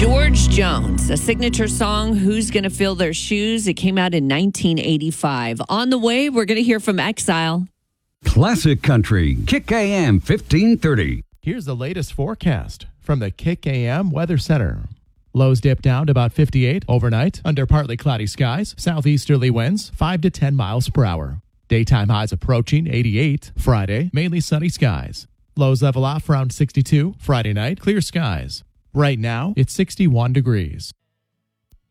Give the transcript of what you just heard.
George Jones, a signature song, Who's Gonna Fill Their Shoes? It came out in 1985. On the way, we're going to hear from Exile. Classic Country, Kick AM 1530. Here's the latest forecast from the Kick AM Weather Center. Lows dip down to about 58 overnight under partly cloudy skies, southeasterly winds 5 to 10 miles per hour. Daytime highs approaching 88 Friday, mainly sunny skies. Lows level off around 62 Friday night, clear skies. Right now, it's 61 degrees.